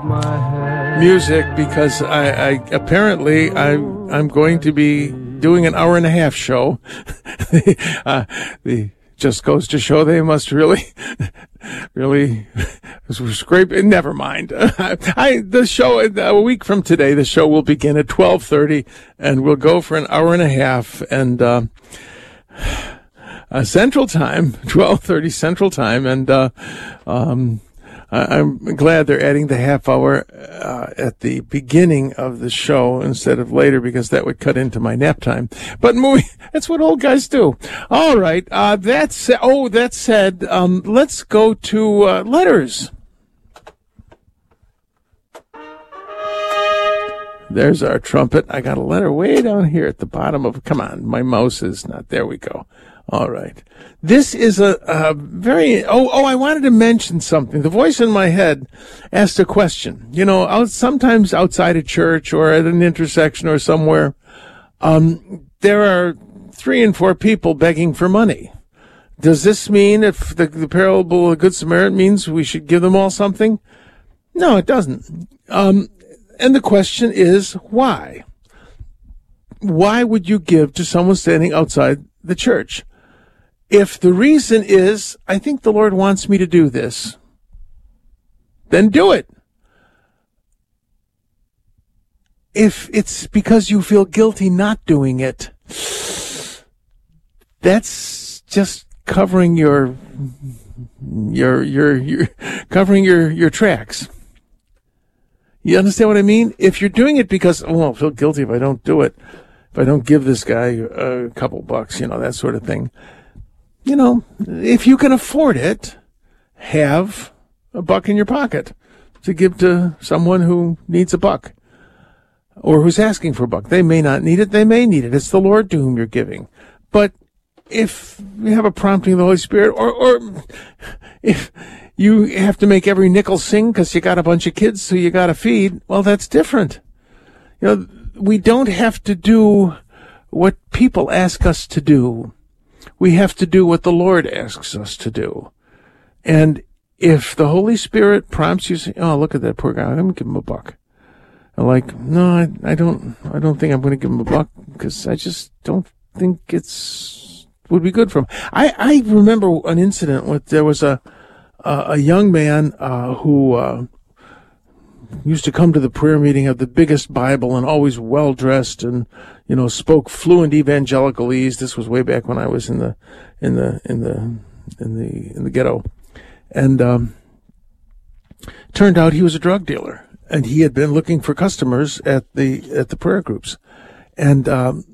music because I'm going to be doing an hour and a half show. The just goes to show they must really scrape. Never mind. The show a week from today, the show will begin at 12:30, and we'll go for an hour and a half. And Central Time, 12:30 Central Time, and I'm glad they're adding the half hour at the beginning of the show instead of later, because that would cut into my nap time. But that's what old guys do. All right. That said, let's go to letters. There's our trumpet. I got a letter way down here at the bottom of. Come on, my mouse is not. There we go. All right. This is a very, I wanted to mention something. The voice in my head asked a question. You know, sometimes outside a church or at an intersection or somewhere, there are 3 and 4 people begging for money. Does this mean, if the parable of the Good Samaritan means we should give them all something? No, it doesn't. And the question is, why? Why would you give to someone standing outside the church? If the reason is, I think the Lord wants me to do this, then do it. If it's because you feel guilty not doing it, that's just covering your covering your tracks. You understand what I mean? If you're doing it because, I feel guilty if I don't do it, if I don't give this guy a couple bucks, that sort of thing. If you can afford it, have a buck in your pocket to give to someone who needs a buck or who's asking for a buck. They may not need it. They may need it. It's the Lord to whom you're giving. But if you have a prompting of the Holy Spirit, or if you have to make every nickel sing because you got a bunch of kids so you got to feed, well, that's different. We don't have to do what people ask us to do. We have to do what the Lord asks us to do. And if the Holy Spirit prompts you, say, look at that poor guy, I'm going to give him a buck. I'm like, no, I don't think I'm going to give him a buck because I just don't think would be good for him. I remember an incident there was a young man who used to come to the prayer meeting, have the biggest Bible and always well dressed and spoke fluent evangelicalese. This was way back when I was in the ghetto, and turned out he was a drug dealer, and he had been looking for customers at the prayer groups, and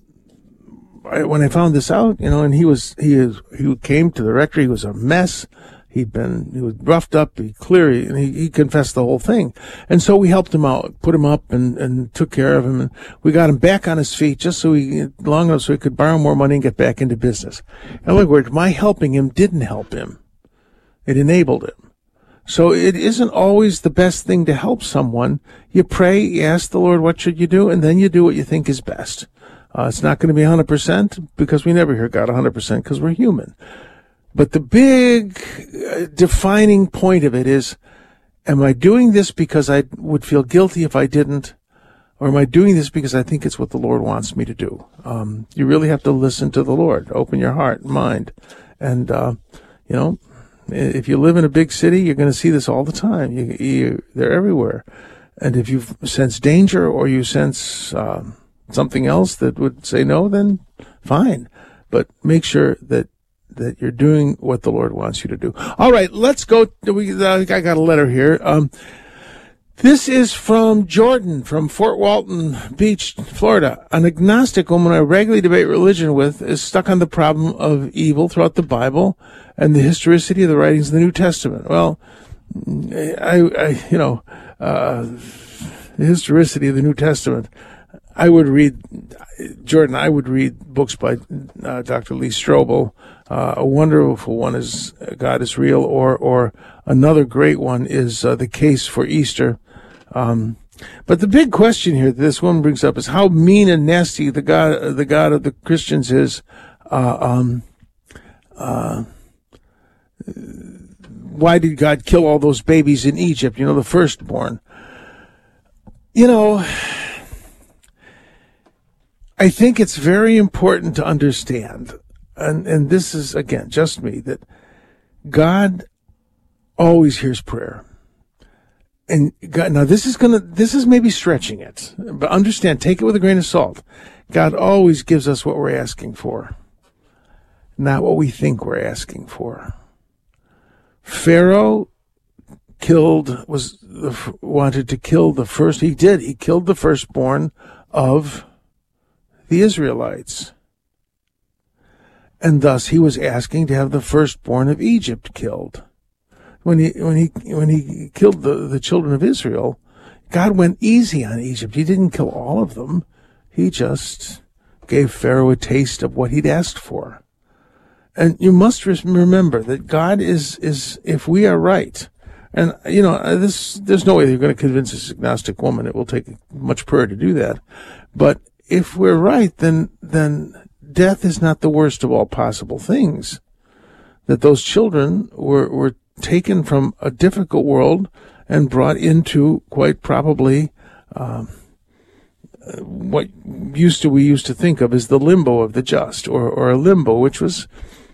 when I found this out, and he came to the rectory, he was a mess. He was roughed up, he confessed the whole thing. And so we helped him out, put him up and took care of him. And we got him back on his feet long enough so he could borrow more money and get back into business. In other words, my helping him didn't help him. It enabled him. So it isn't always the best thing to help someone. You pray, you ask the Lord, what should you do? And then you do what you think is best. It's not going to be 100% because we never hear God 100% because we're human. But the big defining point of it is, am I doing this because I would feel guilty if I didn't? Or am I doing this because I think it's what the Lord wants me to do? You really have to listen to the Lord. Open your heart and mind. And, if you live in a big city, you're going to see this all the time. They're everywhere. And if you sense danger or you sense something else that would say no, then fine. But make sure that you're doing what the Lord wants you to do. All right, let's go. I got a letter here. This is from Jordan from Fort Walton Beach, Florida. An agnostic woman I regularly debate religion with is stuck on the problem of evil throughout the Bible and the historicity of the writings of the New Testament. Well, the historicity of the New Testament. I would read books by Dr. Lee Strobel. A wonderful one is God is Real, or another great one is The Case for Easter. But the big question here that this woman brings up is how mean and nasty the God of the Christians is. Why did God kill all those babies in Egypt? The firstborn. You know, I think it's very important to understand, and this is, again, just me, that God always hears prayer. And God, now this is maybe stretching it, but understand, take it with a grain of salt. God always gives us what we're asking for, not what we think we're asking for. Pharaoh wanted to kill the first. He did. He killed the firstborn of the Israelites. And thus he was asking to have the firstborn of Egypt killed. When he killed the children of Israel, God went easy on Egypt. He didn't kill all of them. He just gave Pharaoh a taste of what he'd asked for. And you must remember that God is if we are right, and there's no way you're going to convince this agnostic woman. It will take much prayer to do that. But if we're right, then death is not the worst of all possible things. That those children were taken from a difficult world and brought into quite probably what we used to think of as the limbo of the just, or a limbo, which was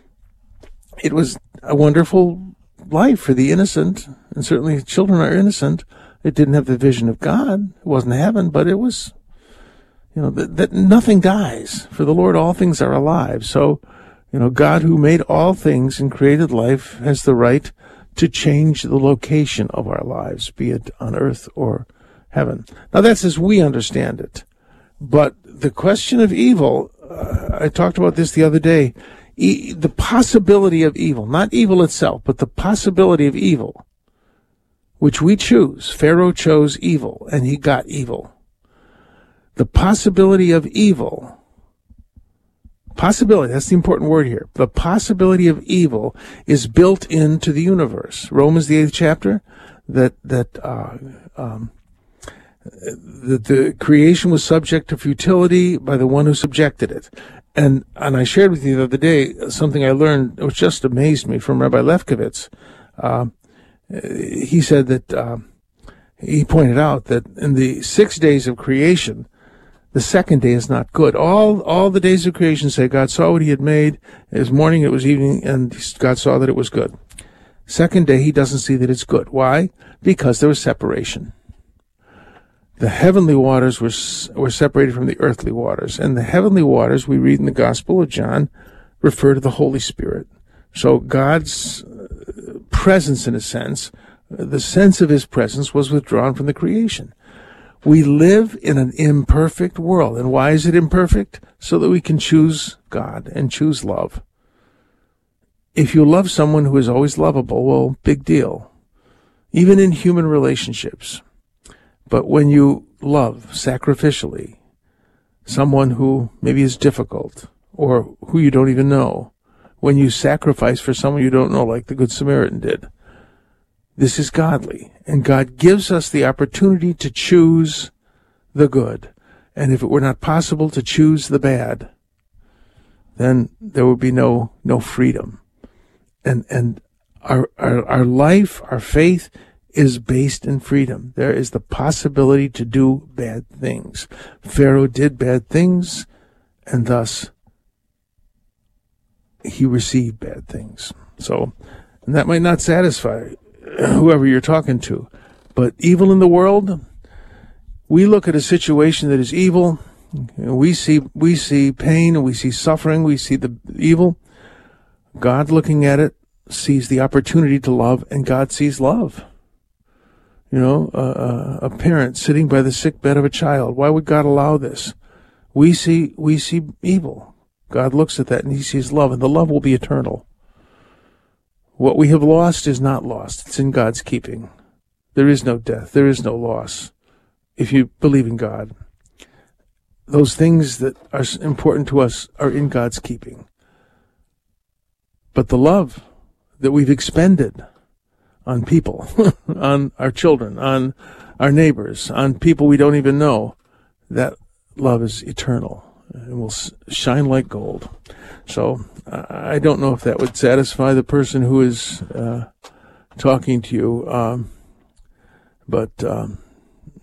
a wonderful life for the innocent, and certainly children are innocent. It didn't have the vision of God. It wasn't heaven, but it was, that nothing dies. For the Lord, all things are alive. So, God, who made all things and created life, has the right to change the location of our lives, be it on earth or heaven. Now, that's as we understand it. But the question of evil, I talked about this the other day, the possibility of evil, not evil itself, but the possibility of evil, which we choose. Pharaoh chose evil, and he got evil. The possibility of evil, that's the important word here. The possibility of evil is built into the universe. Romans, the 8th chapter, that the creation was subject to futility by the one who subjected it. And I shared with you the other day something I learned, which just amazed me, from Rabbi Lefkowitz. He said that, he pointed out that in the 6 days of creation, the second day is not good. All the days of creation say God saw what he had made. It was morning, it was evening, and God saw that it was good. Second day, he doesn't see that it's good. Why? Because there was separation. The heavenly waters were separated from the earthly waters. And the heavenly waters, we read in the Gospel of John, refer to the Holy Spirit. So God's presence, in a sense, the sense of his presence was withdrawn from the creation. We live in an imperfect world. And why is it imperfect? So that we can choose God and choose love. If you love someone who is always lovable, well, big deal. Even in human relationships. But when you love sacrificially someone who maybe is difficult or who you don't even know, when you sacrifice for someone you don't know, like the Good Samaritan did, this is godly. And God gives us the opportunity to choose the good. And if it were not possible to choose the bad, then there would be no freedom. And our life, our faith, is based in freedom. There is the possibility to do bad things. Pharaoh did bad things, and thus he received bad things. So, and that might not satisfy whoever you're talking to, but evil in the world, we look at a situation that is evil, we see pain, and we see suffering, we see the evil. God, looking at it, sees the opportunity to love, and God sees love. A parent sitting by the sick bed of a child. Why would God allow this? We see evil. God looks at that and he sees love, and the love will be eternal. What we have lost is not lost. It's in God's keeping. There is no death. There is no loss. If you believe in God, those things that are important to us are in God's keeping. But the love that we've expended on people, on our children, on our neighbors, on people we don't even know, that love is eternal and will shine like gold. So I don't know if that would satisfy the person who is talking to you, but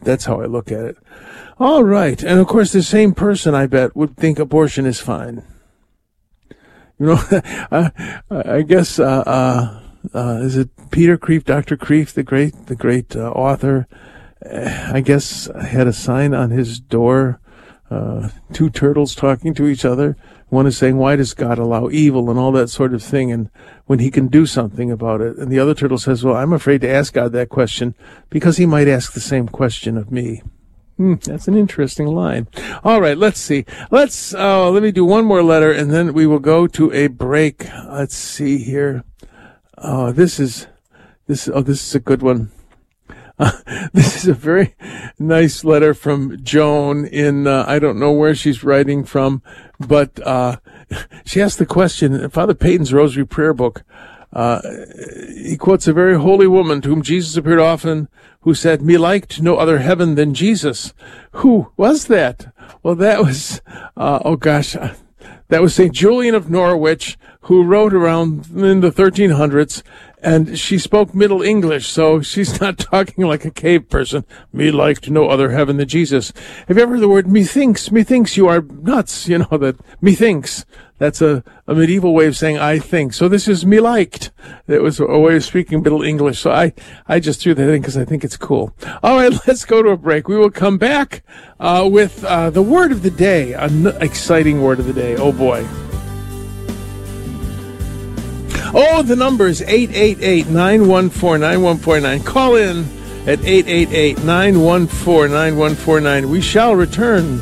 That's how I look at it. All right. And of course, the same person, I bet, would think abortion is fine. You know, I guess, is it Peter Kreeft, Dr. Kreeft, the great author? I guess had a sign on his door, two turtles talking to each other. One is saying, why does God allow evil and all that sort of thing, and when he can do something about it? And the other turtle says, well, I'm afraid to ask God that question because he might ask the same question of me. That's an interesting line. All right, let's see. Let me do one more letter, and then we will go to a break. Let's see here. This is a good one. This is a very nice letter from Joan in, I don't know where she's writing from, but she asked the question, Father Peyton's Rosary Prayer Book, he quotes a very holy woman to whom Jesus appeared often, who said, "Me liked no other heaven than Jesus." Who was that? Well, that was, that was St. Julian of Norwich, who wrote around in the 1300s, and she spoke Middle English, so she's not talking like a cave person. Me liked no other heaven than Jesus. Have you ever heard the word methinks? Methinks you are nuts, you know, that methinks. That's a medieval way of saying I think. So this is me liked. It was a way of speaking Middle English. So I just threw that in because I think it's cool. All right, let's go to a break. We will come back with the word of the day, an exciting word of the day. Oh, boy. Oh, the number is 888-914-9149. Call in at 888-914-9149. We shall return.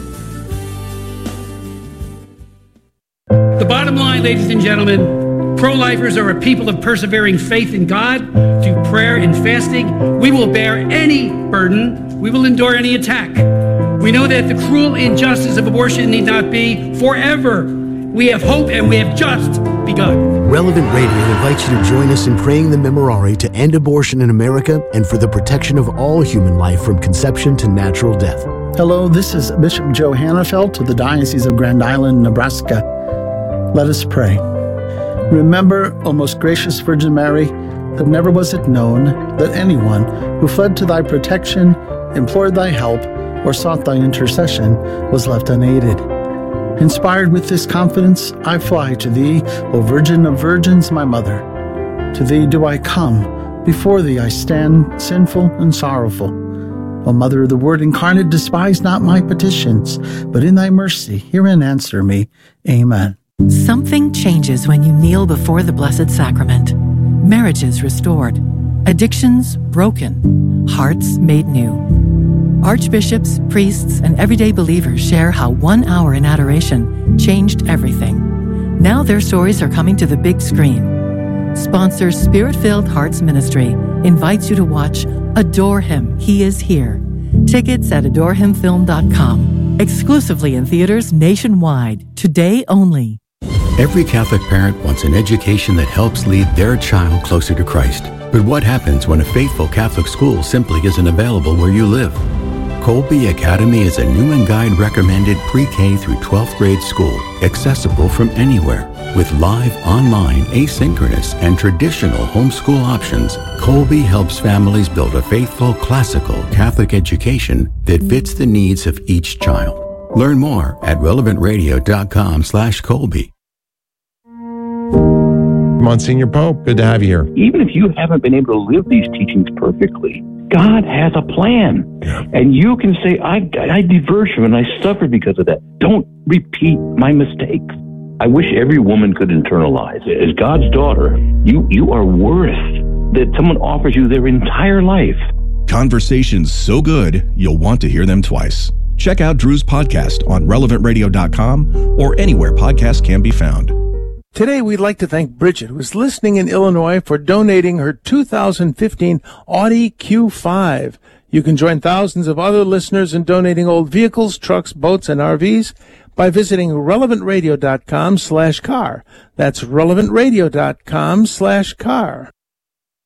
The bottom line, ladies and gentlemen, pro-lifers are a people of persevering faith in God, through prayer and fasting. We will bear any burden. We will endure any attack. We know that the cruel injustice of abortion need not be forever. We have hope, and we have just begun. Relevant Radio invites you to join us in praying the Memorare to end abortion in America and for the protection of all human life from conception to natural death. Hello, this is Bishop Joe Hannafelt of the Diocese of Grand Island, Nebraska. Let us pray. Remember, O most gracious Virgin Mary, that never was it known that anyone who fled to thy protection, implored thy help, or sought thy intercession was left unaided. Inspired with this confidence, I fly to thee, O Virgin of Virgins, my Mother. To thee do I come, before thee I stand, sinful and sorrowful. O Mother of the Word incarnate, despise not my petitions, but in thy mercy hear and answer me. Amen. Something changes when you kneel before the Blessed Sacrament. Marriages restored, addictions broken, hearts made new. Archbishops, priests, and everyday believers share how 1 hour in adoration changed everything. Now their stories are coming to the big screen. Sponsor Spirit-Filled Hearts Ministry invites you to watch Adore Him, He is Here. Tickets at adorehimfilm.com. Exclusively in theaters nationwide. Today only. Every Catholic parent wants an education that helps lead their child closer to Christ. But what happens when a faithful Catholic school simply isn't available where you live? Colby Academy is a new and guide recommended pre-K through 12th grade school, accessible from anywhere. With live, online, asynchronous, and traditional homeschool options, Colby helps families build a faithful, classical Catholic education that fits the needs of each child. Learn more at relevantradio.com/Colby. Monsignor Pope, good to have you here. Even if you haven't been able to live these teachings perfectly, God has a plan. Yeah. And you can say, I diverged from it and I suffered because of that. Don't repeat my mistakes. I wish every woman could internalize it. As God's daughter, you are worth that someone offers you their entire life. Conversations so good, you'll want to hear them twice. Check out Drew's podcast on relevantradio.com or anywhere podcasts can be found. Today, we'd like to thank Bridget, who is listening in Illinois, for donating her 2015 Audi Q5. You can join thousands of other listeners in donating old vehicles, trucks, boats, and RVs by visiting relevantradio.com/car. That's relevantradio.com/car.